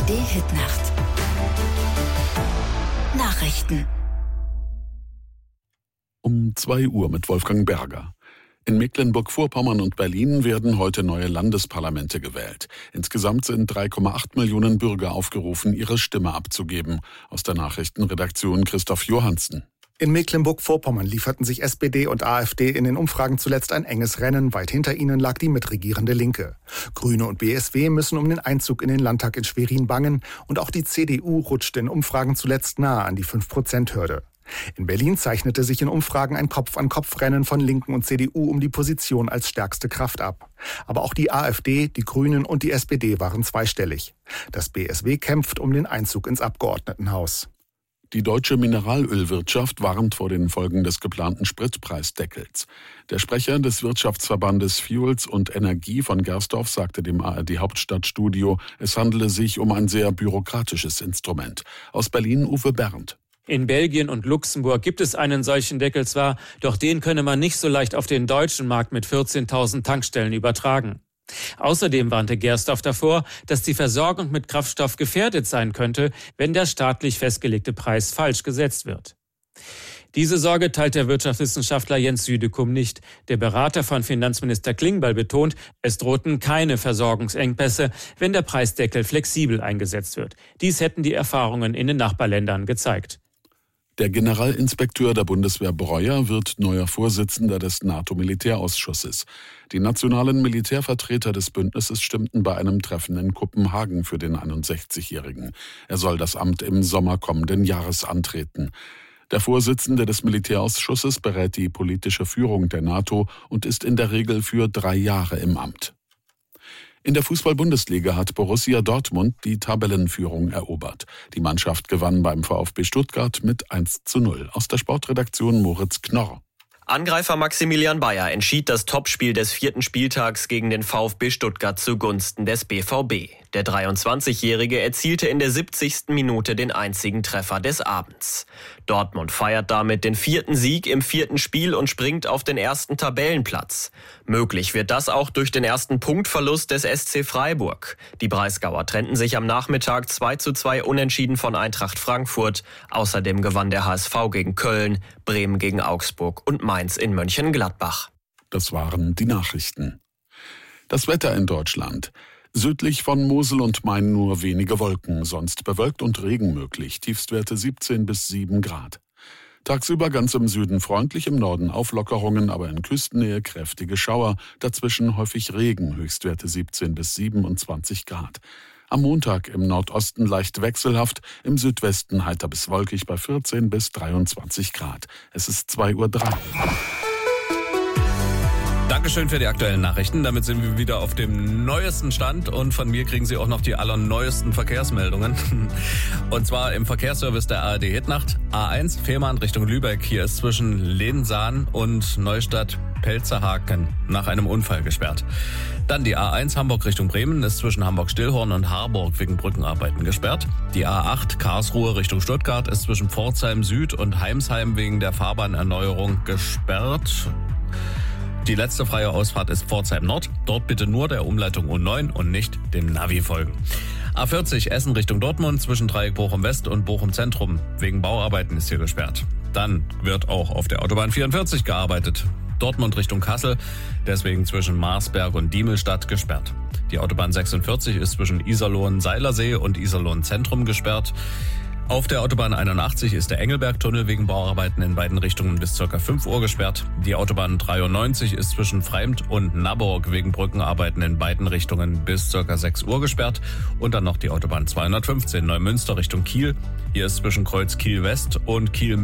ARD-Hitnacht. Nachrichten. Um 2 Uhr mit Wolfgang Berger. In Mecklenburg-Vorpommern und Berlin werden heute neue Landesparlamente gewählt. Insgesamt sind 3,8 Millionen Bürger aufgerufen, ihre Stimme abzugeben. Aus der Nachrichtenredaktion Christoph Johansen. In Mecklenburg-Vorpommern lieferten sich SPD und AfD in den Umfragen zuletzt ein enges Rennen. Weit hinter ihnen lag die mitregierende Linke. Grüne und BSW müssen um den Einzug in den Landtag in Schwerin bangen. Und auch die CDU rutschte in Umfragen zuletzt nahe an die 5%-Hürde. In Berlin zeichnete sich in Umfragen ein Kopf-an-Kopf-Rennen von Linken und CDU um die Position als stärkste Kraft ab. Aber auch die AfD, die Grünen und die SPD waren zweistellig. Das BSW kämpft um den Einzug ins Abgeordnetenhaus. Die deutsche Mineralölwirtschaft warnt vor den Folgen des geplanten Spritpreisdeckels. Der Sprecher des Wirtschaftsverbandes Fuels und Energie von Gersdorf sagte dem ARD-Hauptstadtstudio, es handele sich um ein sehr bürokratisches Instrument. Aus Berlin Uwe Berndt. In Belgien und Luxemburg gibt es einen solchen Deckel zwar, doch den könne man nicht so leicht auf den deutschen Markt mit 14.000 Tankstellen übertragen. Außerdem warnte Gersdorf davor, dass die Versorgung mit Kraftstoff gefährdet sein könnte, wenn der staatlich festgelegte Preis falsch gesetzt wird. Diese Sorge teilt der Wirtschaftswissenschaftler Jens Südekum nicht. Der Berater von Finanzminister Klingbeil betont, es drohten keine Versorgungsengpässe, wenn der Preisdeckel flexibel eingesetzt wird. Dies hätten die Erfahrungen in den Nachbarländern gezeigt. Der Generalinspekteur der Bundeswehr Breuer wird neuer Vorsitzender des NATO-Militärausschusses. Die nationalen Militärvertreter des Bündnisses stimmten bei einem Treffen in Kopenhagen für den 61-Jährigen. Er soll das Amt im Sommer kommenden Jahres antreten. Der Vorsitzende des Militärausschusses berät die politische Führung der NATO und ist in der Regel für 3 Jahre im Amt. In der Fußball-Bundesliga hat Borussia Dortmund die Tabellenführung erobert. Die Mannschaft gewann beim VfB Stuttgart mit 1:0. Aus der Sportredaktion Moritz Knorr. Angreifer Maximilian Bayer entschied das Topspiel des 4. Spieltags gegen den VfB Stuttgart zugunsten des BVB. Der 23-Jährige erzielte in der 70. Minute den einzigen Treffer des Abends. Dortmund feiert damit den 4. Sieg im 4. Spiel und springt auf den 1. Tabellenplatz. Möglich wird das auch durch den ersten Punktverlust des SC Freiburg. Die Breisgauer trennten sich am Nachmittag 2:2 unentschieden von Eintracht Frankfurt. Außerdem gewann der HSV gegen Köln, Bremen gegen Augsburg und Mainz in Mönchengladbach. Das waren die Nachrichten. Das Wetter in Deutschland. Südlich von Mosel und Main nur wenige Wolken, sonst bewölkt und Regen möglich. Tiefstwerte 17 bis 7 Grad. Tagsüber ganz im Süden freundlich, im Norden Auflockerungen, aber in Küstennähe kräftige Schauer. Dazwischen häufig Regen, Höchstwerte 17 bis 27 Grad. Am Montag im Nordosten leicht wechselhaft, im Südwesten heiter bis wolkig bei 14 bis 23 Grad. Es ist 2:03 Uhr. Dankeschön für die aktuellen Nachrichten. Damit sind wir wieder auf dem neuesten Stand und von mir kriegen Sie auch noch die allerneuesten Verkehrsmeldungen. Und zwar im Verkehrsservice der ARD Hitnacht. A1 Fehmarn Richtung Lübeck. Hier ist zwischen Lensahn und Neustadt-Pelzerhaken nach einem Unfall gesperrt. Dann die A1 Hamburg Richtung Bremen ist zwischen Hamburg-Stillhorn und Harburg wegen Brückenarbeiten gesperrt. Die A8 Karlsruhe Richtung Stuttgart ist zwischen Pforzheim Süd und Heimsheim wegen der Fahrbahnerneuerung gesperrt. Die letzte freie Ausfahrt ist Pforzheim Nord. Dort bitte nur der Umleitung U9 und nicht dem Navi folgen. A40 Essen Richtung Dortmund zwischen Dreieck Bochum West und Bochum Zentrum. Wegen Bauarbeiten ist hier gesperrt. Dann wird auch auf der Autobahn 44 gearbeitet. Dortmund Richtung Kassel, deswegen zwischen Marsberg und Diemelstadt gesperrt. Die Autobahn 46 ist zwischen Iserlohn-Seilersee und Iserlohn-Zentrum gesperrt. Auf der Autobahn 81 ist der Engelbergtunnel wegen Bauarbeiten in beiden Richtungen bis ca. 5 Uhr gesperrt. Die Autobahn 93 ist zwischen Freimt und Naburg wegen Brückenarbeiten in beiden Richtungen bis ca. 6 Uhr gesperrt. Und dann noch die Autobahn 215 Neumünster Richtung Kiel. Hier ist zwischen Kreuz Kiel West und Kiel